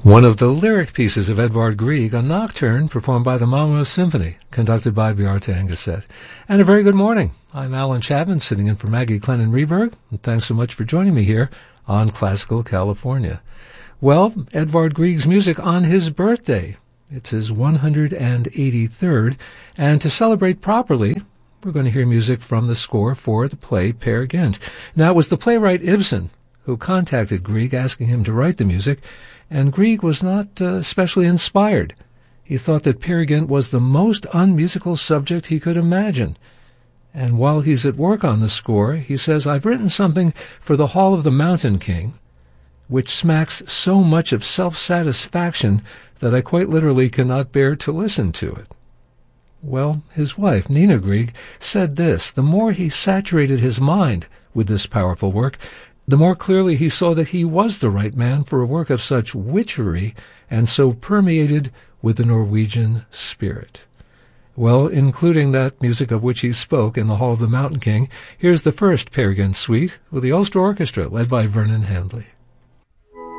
One of the lyric pieces of Edvard Grieg, a nocturne performed by the Malmö Symphony, conducted by Bjarte Engeset. And a very good morning. I'm Alan Chapman, sitting in for Maggie Clennon-Reberg, and thanks so much for joining me here on Classical California. Well, Edvard Grieg's music on his birthday. It's his 183rd, and to celebrate properly, we're going to hear music from the score for the play Peer Gynt. Now, it was the playwright Ibsen who contacted Grieg asking him to write the music, and Grieg was not especially inspired. He thought that Peer Gynt was the most unmusical subject he could imagine. And while he's at work on the score, he says, "I've written something for the Hall of the Mountain King, which smacks so much of self-satisfaction that I quite literally cannot bear to listen to it." Well, his wife, Nina Grieg, said this: the more he saturated his mind with this powerful work, the more clearly he saw that he was the right man for a work of such witchery and so permeated with the Norwegian spirit. Well, including that music of which he spoke in the Hall of the Mountain King, here's the first Peer Gynt suite with the Ulster Orchestra led by Vernon Handley.